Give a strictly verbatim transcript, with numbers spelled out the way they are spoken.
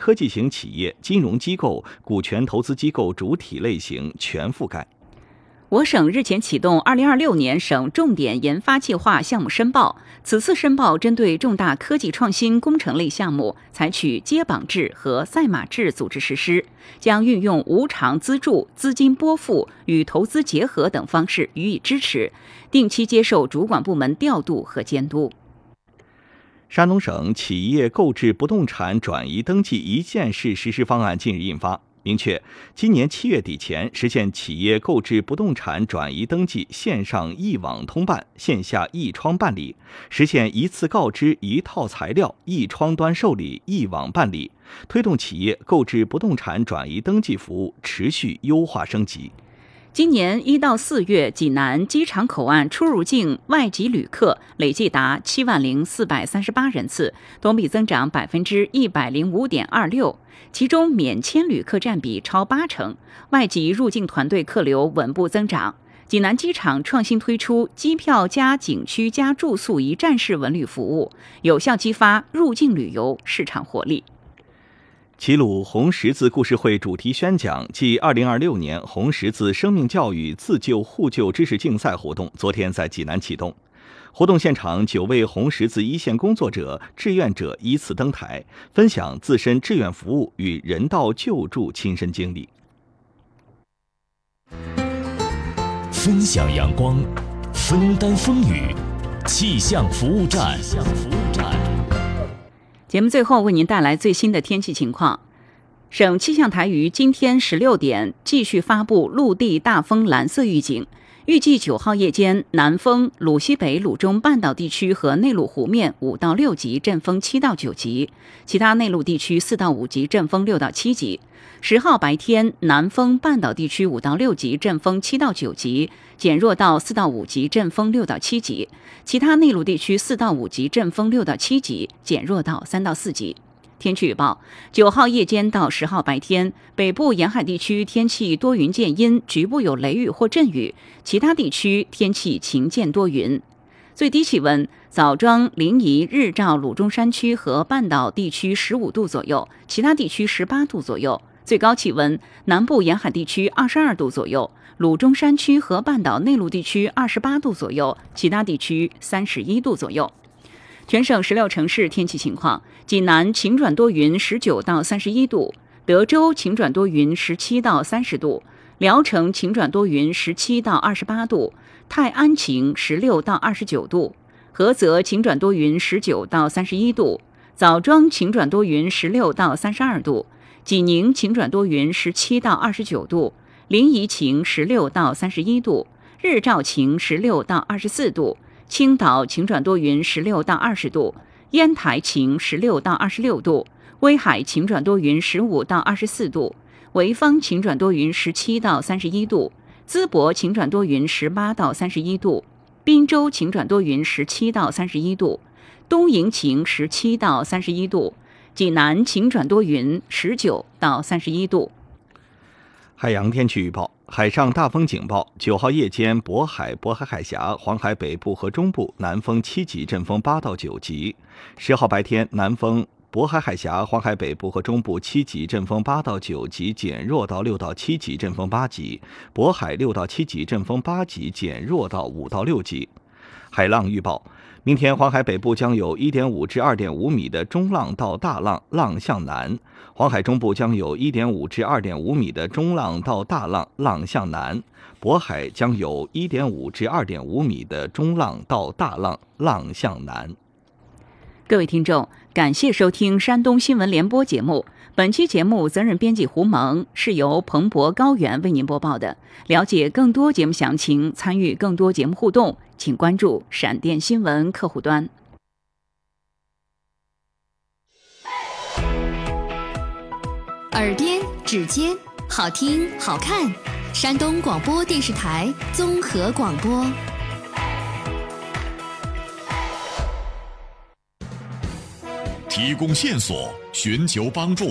科技型企业、金融机构、股权投资机构主体类型全覆盖。 我省日前启动二零二六年省重点研发计划项目申报，此次申报针对重大科技创新工程类项目，采取接榜制和赛马制组织实施，将运用无偿资助、资金拨付与投资结合等方式予以支持，定期接受主管部门调度和监督。 山东省企业购置不动产转移登记一件式实施方案近日印发，明确今年七月底前实现企业购置不动产转移登记线上一网通办、线下一窗办理，实现一次告知、一套材料、一窗端受理、一网办理，推动企业购置不动产转移登记服务持续优化升级。 今年一到四月，济南机场口岸出入境外籍旅客累计达七万零四百三十八人次，同比增长百分之一百零五点二六。其中免签旅客占比超八成，外籍入境团队客流稳步增长。济南机场创新推出机票加景区加住宿一站式文旅服务，有效激发入境旅游市场活力。 齐鲁红十字故事会主题宣讲暨二零二六年红十字生命教育自救互救知识竞赛活动昨天在济南启动。活动现场，九位红十字一线工作者、志愿者依次登台，分享自身志愿服务与人道救助亲身经历。 分享阳光，分担风雨，气象服务站。 节目最后为您带来最新的天气情况。省气象台于今天十六点继续发布陆地大风蓝色预警，预计九号夜间，南风鲁西北、鲁中半岛地区和内陆湖面五到六级，阵风七到九级；其他内陆地区四到五级，阵风六到七级。十号白天，南风半岛地区五到六级，阵风七到九级，减弱到四到五级，阵风六到七级；其他内陆地区四到五级，阵风六到七级，减弱到三到四级。天气预报：九号夜间到十号白天，北部沿海地区天气多云见阴，局部有雷雨或阵雨；其他地区天气晴见多云。最低气温：枣庄、临沂、日照、鲁中山区和半岛地区十五度左右，其他地区十八度左右。最高气温：南部沿海地区二十二度左右，鲁中山区和半岛内陆地区二十八度左右，其他地区三十一度左右。全省十六城市天气情况：济南晴转多云，十九到三十一度；德州晴转多云，十七到三十度；聊城晴转多云，十七到二十八度；泰安晴，十六到二十九度；菏泽晴转多云，十九到三十一度；枣庄晴转多云，十六到三十二度；济宁晴转多云，十七到二十九度；临沂晴，十六到三十一度；日照晴，十六到二十四度；青岛晴转多云，十六到二十度；烟台晴，十六到二十六度；威海晴转多云，十五到二十四度；潍坊晴转多云，十七到三十一度；淄博晴转多云，十八到三十一度；滨州晴转多云，十七到三十一度；东营晴，十七到三十一度；济南晴转多云，十九到三十一度。 海洋天气预报：海上大风警报，九号夜间，渤海、渤海海峡、黄海北部和中部南风七级，阵风八到九级；十号白天，南风渤海海峡、黄海北部和中部七级，阵风八到九级，减弱到六到七级，阵风八级；渤海六到七级，阵风八级，减弱到五到六级。海浪预报：明天黄海北部将有 一点五至二点五米的中浪到大浪，浪向南；黄海中部将有 一点五至二点五米的中浪到大浪，浪向南；渤海将有 一点五至二点五米的中浪到大浪，浪向南。 各位听众，感谢收听山东新闻联播节目。本期节目责任编辑胡蒙，是由彭博高原为您播报的。了解更多节目详情，参与更多节目互动，请关注闪电新闻客户端。 耳边指尖，好听好看，山东广播电视台综合广播。 提供线索，寻求帮助，